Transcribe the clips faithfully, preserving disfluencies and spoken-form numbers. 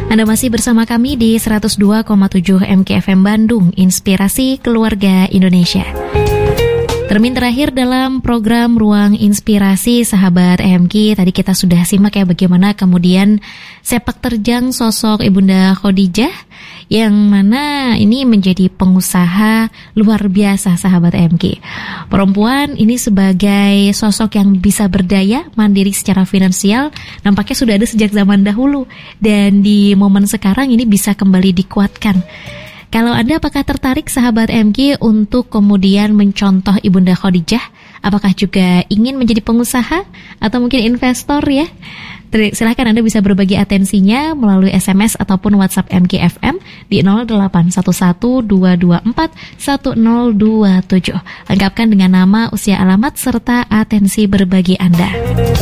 Anda masih bersama kami di seratus dua koma tujuh M K F M Bandung, Inspirasi Keluarga Indonesia. Termin terakhir dalam program Ruang Inspirasi Sahabat M K. Tadi kita sudah simak ya bagaimana kemudian sepak terjang sosok Ibunda Khadijah, yang mana ini menjadi pengusaha luar biasa sahabat M K. Perempuan ini sebagai sosok yang bisa berdaya, mandiri secara finansial, nampaknya sudah ada sejak zaman dahulu, dan di momen sekarang ini bisa kembali dikuatkan. Kalau Anda apakah tertarik sahabat M K untuk kemudian mencontoh Ibunda Khadijah? Apakah juga ingin menjadi pengusaha atau mungkin investor ya? Silakan Anda bisa berbagi atensinya melalui S M S ataupun WhatsApp M K F M di nol delapan satu satu dua dua empat satu nol dua tujuh. Lengkapkan dengan nama, usia, alamat, serta atensi berbagi Anda.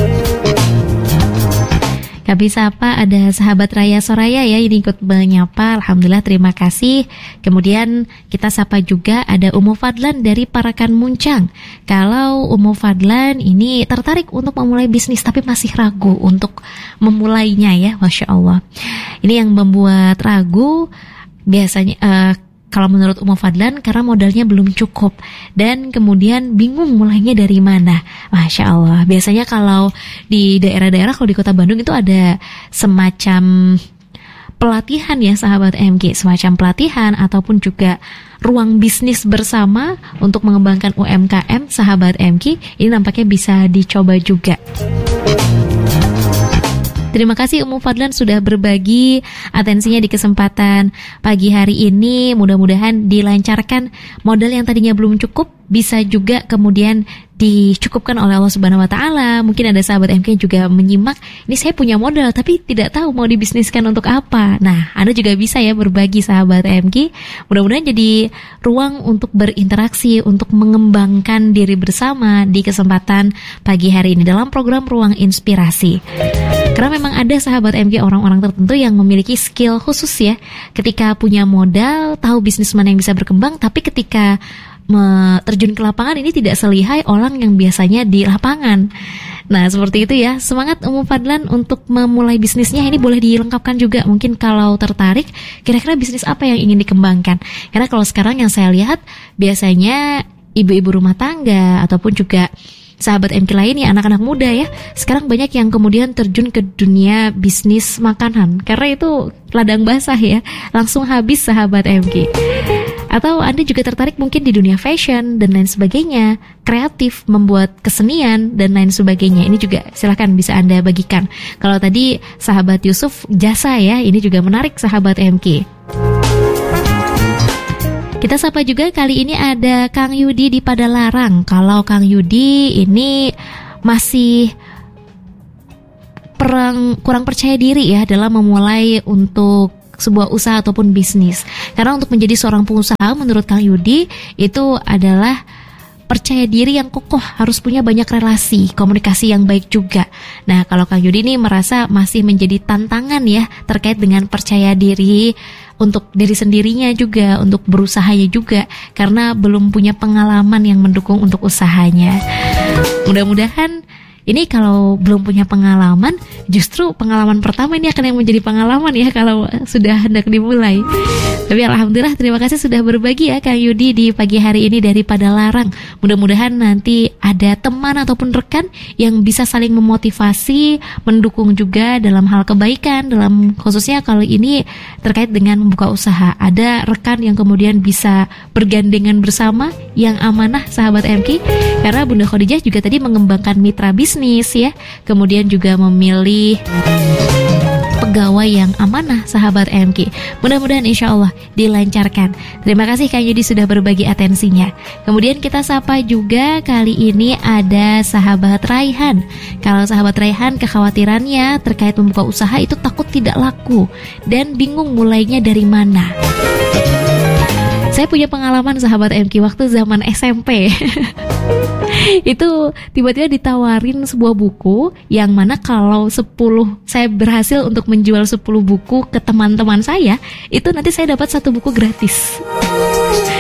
Kami sapa ada sahabat Raya Soraya ya, ini ikut menyapa. Alhamdulillah, terima kasih. Kemudian kita sapa juga ada Umu Fadlan dari Parakan Muncang. Kalau Umu Fadlan ini tertarik untuk memulai bisnis tapi masih ragu untuk memulainya ya, Masya Allah. Ini yang membuat ragu biasanya uh, kalau menurut Umu Fadlan karena modalnya belum cukup dan kemudian bingung mulainya dari mana. Masya Allah. Biasanya kalau di daerah-daerah, kalau di kota Bandung itu ada semacam pelatihan ya sahabat M K, semacam pelatihan ataupun juga ruang bisnis bersama untuk mengembangkan U M K M sahabat M K. Ini nampaknya bisa dicoba juga. Terima kasih Umu Fadlan sudah berbagi atensinya di kesempatan pagi hari ini. Mudah-mudahan dilancarkan, modal yang tadinya belum cukup bisa juga kemudian dicukupkan oleh Allah Subhanahu wa taala. Mungkin ada sahabat M K juga menyimak, ini saya punya modal tapi tidak tahu mau dibisniskan untuk apa. Nah, Anda juga bisa ya berbagi sahabat M K. Mudah-mudahan jadi ruang untuk berinteraksi, untuk mengembangkan diri bersama di kesempatan pagi hari ini dalam program Ruang Inspirasi. Karena memang ada sahabat M K orang-orang tertentu yang memiliki skill khusus ya. Ketika punya modal, tahu bisnis mana yang bisa berkembang, tapi ketika terjun ke lapangan ini tidak selihai orang yang biasanya di lapangan. Nah, seperti itu ya. Semangat Umu Fadlan untuk memulai bisnisnya. Ini boleh dilengkapkan juga mungkin kalau tertarik, kira-kira bisnis apa yang ingin dikembangkan. Karena kalau sekarang yang saya lihat biasanya ibu-ibu rumah tangga ataupun juga sahabat M K lain ya, anak-anak muda ya, sekarang banyak yang kemudian terjun ke dunia bisnis makanan. Karena itu ladang basah ya, langsung habis sahabat M K. Atau Anda juga tertarik mungkin di dunia fashion dan lain sebagainya, kreatif, membuat kesenian dan lain sebagainya. Ini juga silakan bisa Anda bagikan. Kalau tadi sahabat Yusuf jasa ya, ini juga menarik sahabat M K. Kita sapa juga kali ini ada Kang Yudi di Padalarang. Kalau Kang Yudi ini masih perang, kurang percaya diri ya dalam memulai untuk sebuah usaha ataupun bisnis. Karena untuk menjadi seorang pengusaha menurut Kang Yudi itu adalah percaya diri yang kokoh, harus punya banyak relasi, komunikasi yang baik juga. Nah, kalau Kang Yudi ini merasa masih menjadi tantangan ya terkait dengan percaya diri untuk diri sendirinya juga, untuk berusahanya juga, karena belum punya pengalaman yang mendukung untuk usahanya. Mudah-mudahan ini kalau belum punya pengalaman, justru pengalaman pertama ini akan yang menjadi pengalaman ya kalau sudah hendak dimulai. Tapi alhamdulillah, terima kasih sudah berbagi ya Kang Yudi di pagi hari ini dari Padalarang. Mudah-mudahan nanti ada teman ataupun rekan yang bisa saling memotivasi, mendukung juga dalam hal kebaikan, dalam khususnya kalau ini terkait dengan membuka usaha. Ada rekan yang kemudian bisa bergandengan bersama yang amanah sahabat M K. Karena Bunda Khadijah juga tadi mengembangkan mitra bisnis ya, kemudian juga memilih pegawai yang amanah sahabat M K. Mudah-mudahan insya Allah dilancarkan. Terima kasih Kang Yudi sudah berbagi atensinya. Kemudian kita sapa juga kali ini ada sahabat Raihan. Kalau sahabat Raihan kekhawatirannya terkait membuka usaha itu takut tidak laku dan bingung mulainya dari mana. Saya punya pengalaman sahabat M K waktu zaman S M P. Itu tiba-tiba ditawarin sebuah buku yang mana kalau sepuluh saya berhasil untuk menjual sepuluh buku ke teman-teman saya, itu nanti saya dapat satu buku gratis.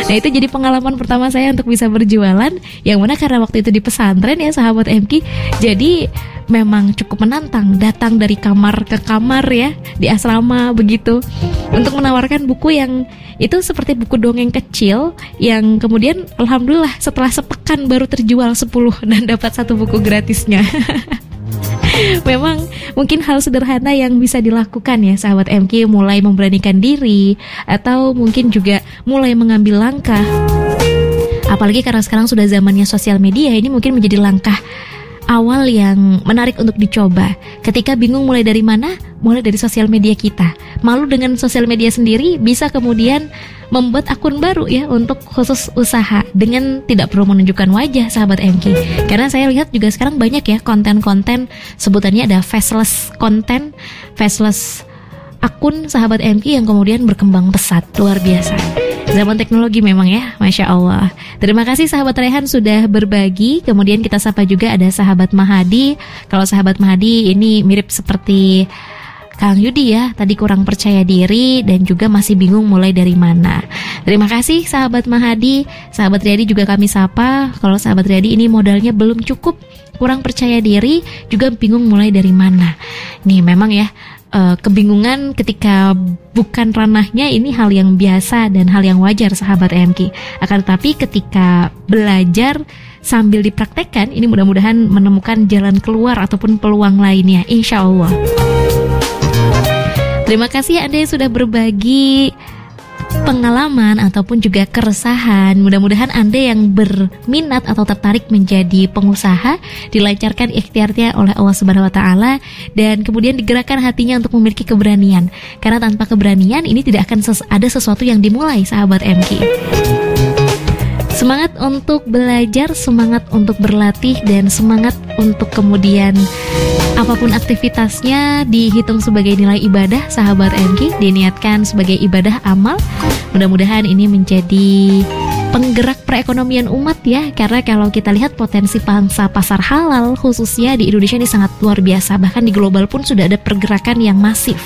Nah itu jadi pengalaman pertama saya untuk bisa berjualan, yang mana karena waktu itu di pesantren ya sahabat M K, jadi memang cukup menantang, datang dari kamar ke kamar ya di asrama begitu, untuk menawarkan buku yang itu seperti buku dongeng kecil, yang kemudian alhamdulillah setelah sepekan baru terjual sepuluh dan dapat satu buku gratisnya. Memang mungkin hal sederhana yang bisa dilakukan ya sahabat M K, mulai memberanikan diri atau mungkin juga mulai mengambil langkah. Apalagi karena sekarang sudah zamannya sosial media, ini mungkin menjadi langkah awal yang menarik untuk dicoba. Ketika bingung mulai dari mana, mulai dari sosial media kita. Malu dengan sosial media sendiri, bisa kemudian membuat akun baru ya untuk khusus usaha dengan tidak perlu menunjukkan wajah sahabat M K. Karena saya lihat juga sekarang banyak ya konten-konten, sebutannya ada faceless konten, faceless akun sahabat M K yang kemudian berkembang pesat, luar biasa. Zaman teknologi memang ya, Masya Allah. Terima kasih sahabat Rehan sudah berbagi. Kemudian kita sapa juga ada sahabat Mahadi. Kalau sahabat Mahadi ini mirip seperti Kang Yudi ya, tadi kurang percaya diri dan juga masih bingung mulai dari mana. Terima kasih sahabat Mahadi. Sahabat Riyadi juga kami sapa. Kalau sahabat Riyadi ini modalnya belum cukup, kurang percaya diri, juga bingung mulai dari mana. Nih memang ya, Uh, kebingungan ketika bukan ranahnya ini hal yang biasa dan hal yang wajar sahabat M K. Akan tetapi ketika belajar sambil dipraktekkan, ini mudah-mudahan menemukan jalan keluar ataupun peluang lainnya, insya Allah. Terima kasih Anda yang sudah berbagi pengalaman ataupun juga keresahan. Mudah-mudahan Anda yang berminat atau tertarik menjadi pengusaha dilancarkan ikhtiarnya oleh Allah Subhanahu wa taala dan kemudian digerakkan hatinya untuk memiliki keberanian. Karena tanpa keberanian ini tidak akan ses- ada sesuatu yang dimulai sahabat M K. Semangat untuk belajar, semangat untuk berlatih, dan semangat untuk kemudian apapun aktivitasnya dihitung sebagai nilai ibadah sahabat M K, diniatkan sebagai ibadah amal. Mudah-mudahan ini menjadi penggerak perekonomian umat ya, karena kalau kita lihat potensi pangsa pasar halal khususnya di Indonesia ini sangat luar biasa. Bahkan di global pun sudah ada pergerakan yang masif.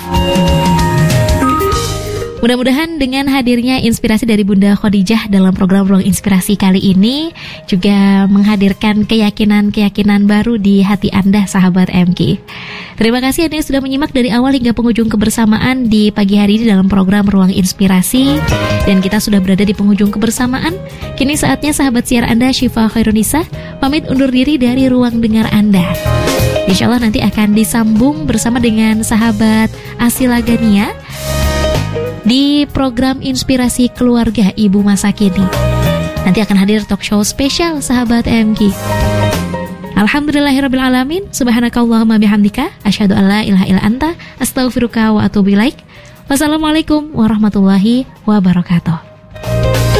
Mudah-mudahan dengan hadirnya inspirasi dari Bunda Khadijah dalam program Ruang Inspirasi kali ini juga menghadirkan keyakinan-keyakinan baru di hati Anda sahabat M K. Terima kasih Anda yang sudah menyimak dari awal hingga penghujung kebersamaan di pagi hari ini dalam program Ruang Inspirasi. Dan kita sudah berada di penghujung kebersamaan. Kini saatnya sahabat siar Anda Syifa Khairunisa pamit undur diri dari ruang dengar Anda. Insya Allah nanti akan disambung bersama dengan sahabat Asila Gania di program Inspirasi Keluarga Ibu Masa Kini. Nanti akan hadir talk show spesial sahabat M K. Alhamdulillahirabbil alamin. Subhanakallahumma bihamdika asyhadu an la ilaha illa anta astaghfiruka wa atubu ilaik. Wassalamualaikum warahmatullahi wabarakatuh.